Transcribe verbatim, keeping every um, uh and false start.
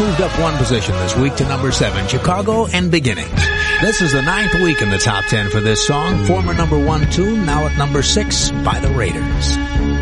moved up one position this week to number seven, Chicago and Beginnings. This is the ninth week in the top ten for this song. Former number one tune, now at number six by the Raiders.